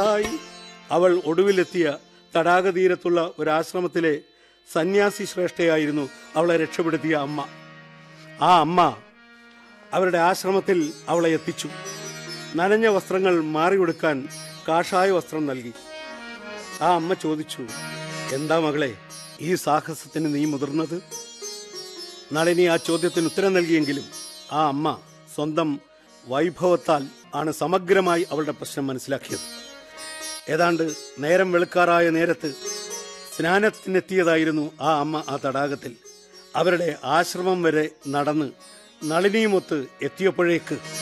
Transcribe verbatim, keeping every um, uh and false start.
സഹായി. അവൾ ഒടുവിലെത്തിയ തടാകതീരത്തുള്ള ഒരാശ്രമത്തിലെ സന്യാസി ശ്രേഷ്ഠയായിരുന്നു അവളെ രക്ഷപ്പെടുത്തിയ അമ്മ. ആ അമ്മ അവരുടെ ആശ്രമത്തിൽ അവളെ എത്തിച്ചു. നനഞ്ഞ വസ്ത്രങ്ങൾ മാറിയൊടുക്കാൻ കാഷായ വസ്ത്രം നൽകി. ആ അമ്മ ചോദിച്ചു, എന്താ മകളെ ഈ സാഹസത്തിന് നീ മുതിർന്നത്? നളിനി ആ ചോദ്യത്തിന് ഉത്തരം നൽകിയെങ്കിലും ആ അമ്മ സ്വന്തം വൈഭവത്താൽ ആണ് സമഗ്രമായി അവളുടെ പ്രശ്നം മനസ്സിലാക്കിയത്. ഏതാണ്ട് നേരം വെളുക്കാറായ നേരത്ത് സ്നാനത്തിനെത്തിയതായിരുന്നു ആ അമ്മ ആ തടാകത്തിൽ. അവരുടെ ആശ്രമം വരെ നടന്ന് നളിനിയുമൊത്ത് എത്തിയപ്പോഴേക്ക്